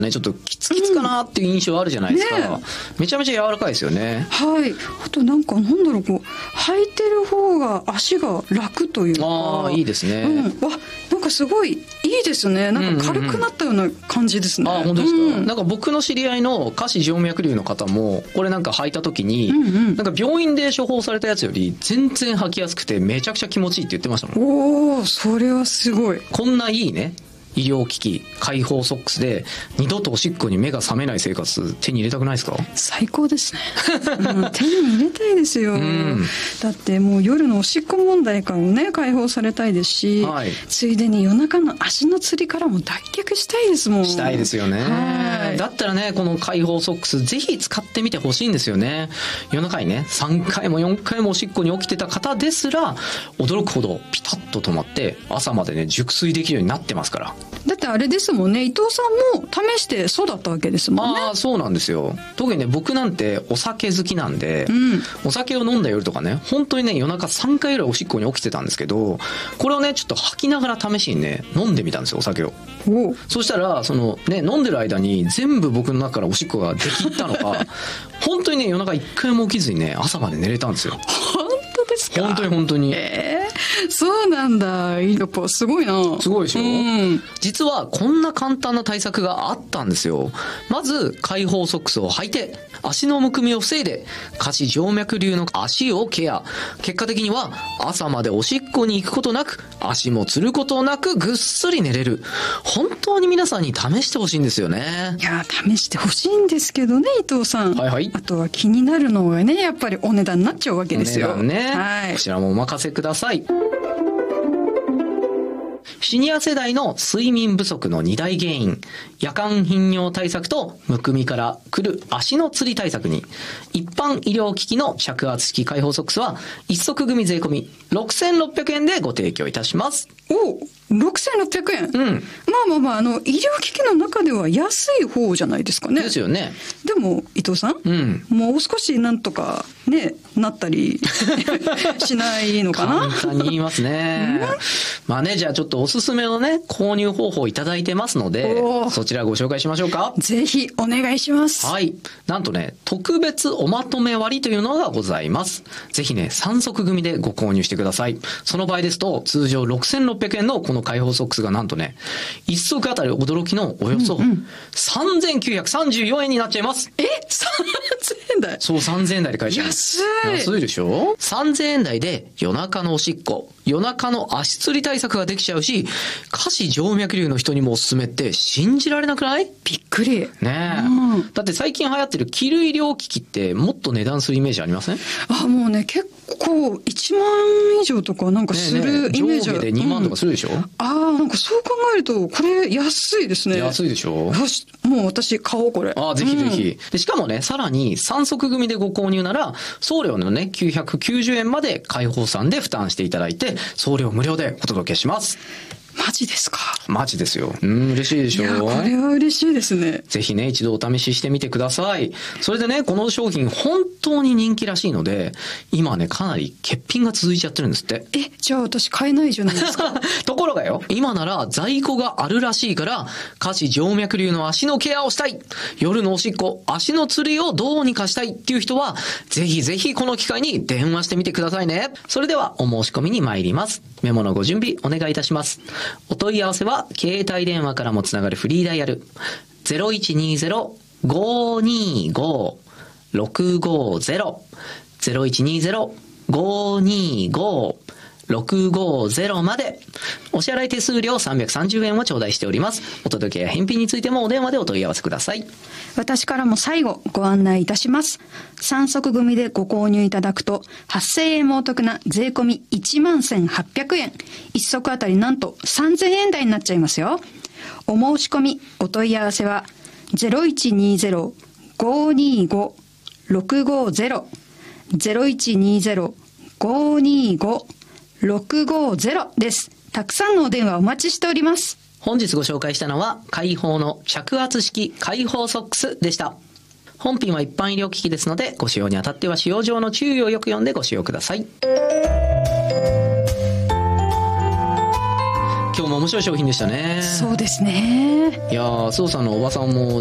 ね、ちょっとキツキツかなっていう印象あるじゃないですか、 ね、 めちゃめちゃ柔らかいですよね。 はい。あとなんかなんだろう、こう履いてる方が足が楽というか。 ああ、いいですね。 わ、なんかすごいいいですね。なんか軽くなったような感じですね。 あ、本当ですか。なんか僕の知り合いの下肢静脈瘤の方もこれなんか履いた時に、なんか病院で処方されたやつより全然履きやすくてめちゃくちゃ気持ちいいって言ってましたもん。 おお、それはすごい。 こんないいね医療機器開放ソックスで二度とおしっこに目が覚めない生活手に入れたくないですか？ 最高ですね、手に入れたいですよ、だってもう夜のおしっこ問題からもね解放されたいですし、はい、ついでに夜中の足のつりからも脱却したいですもん。 したいですよね、はい、だったらねこの開放ソックスぜひ使ってみてほしいんですよね。夜中にね3回も4回もおしっこに起きてた方ですら驚くほどピタッと止まって朝までね熟睡できるようになってますから。 だってあれですもんね、伊藤さんも試してそうだったわけですもんね。 ああ、そうなんですよ。特にね僕なんてお酒好きなんで、お酒を飲んだ夜とかね本当にね夜中3回ぐらいおしっこに起きてたんですけど、これをねちょっと吐きながら試しにね飲んでみたんですよお酒を。そしたらそのね飲んでる間に全部僕の中からおしっこができったのか本当にね夜中1回も起きずにね朝まで寝れたんですよ。 本当ですか？ 本当に本当に。 そうなんだ。やっぱすごいな。 すごいでしょ、実はこんな簡単な対策があったんですよ。まず開放ソックスを履いて足のむくみを防いで下肢静脈瘤の足をケア。結果的には朝までおしっこに行くことなく足もつることなくぐっすり寝れる。本当に皆さんに試してほしいんですよね。 いや試してほしいんですけどね伊藤さん、 はいはい、 あとは気になるのがねやっぱりお値段になっちゃうわけですよ。 お値段ね、 はい、 こちらもお任せください。シニア世代の睡眠不足の2大原因、夜間頻尿対策とむくみから来る足のつり対策に、一般医療機器の着圧式開放ソックスは一足組税込み6600円でご提供いたします。 お、6600円、まあ医療機器の中では安い方じゃないですかね。 ですよね。 でも伊藤さん、もう少しなんとかねなったりしないのかな。 簡単に言いますねまあね、じゃあちょっとおすすめのね購入方法いただいてますのでそちらご紹介しましょうか。 ぜひお願いします。 はい、なんとね特別おまとめ割というのがございます。ぜひね3足組でご購入してください。その場合ですと通常6600円のこの開放ソックスがなんとね1足あたり驚きのおよそ3934円になっちゃいます。 3000円台。 そう、3000円台で買えちゃいます。安いでしょ。3000円台で夜中のおしっこ、夜中の足つり対策ができちゃうし、下肢静脈瘤の人にもおすすめって信じられなくない？ びっくり。 ねえ、だって最近流行ってる着る医療機器ってもっと値段するイメージありません？ あ、もうね結構1万以上とかなんかするイメージある。 上下で2万とかするでしょ。 なんかそう考えるとこれ安いですね。 安いでしょ。 よし、もう私買おうこれ。 ぜひぜひ、でしかもねさらに3足組でご購入なら送料のね990円まで開放さんで負担していただいて送料無料でお届けします。 マジですか？ マジですよ。嬉しいでしょ。 いやこれは嬉しいですね。 ぜひね一度お試ししてみてください。それでねこの商品本当に人気らしいので今ねかなり欠品が続いちゃってるんですって。 じゃあ私買えないじゃないですかところがよ今なら在庫があるらしいから下肢静脈瘤の足のケアをしたい、夜のおしっこ足のつりをどうにかしたいっていう人はぜひぜひこの機会に電話してみてくださいね。それではお申し込みに参ります。メモのご準備お願いいたします。お問い合わせは携帯電話からもつながるフリーダイヤル 0120-525-650 0120-525-650まで。お支払い手数料330円を頂戴しております。お届けや返品についてもお電話でお問い合わせください。 私からも最後ご案内いたします。3足組でご購入いただくと8000円もお得な税込み11,800円、1足あたりなんと3000円台になっちゃいますよ。お申し込みお問い合わせは 0120-525-650 0120-525-650 です。たくさんのお電話お待ちしております。 本日ご紹介したのは開放の着圧式開放ソックスでした。本品は一般医療機器ですのでご使用にあたっては使用上の注意をよく読んでご使用ください。今日も面白い商品でしたね。 そうですね。 いやー、操作のおばさんも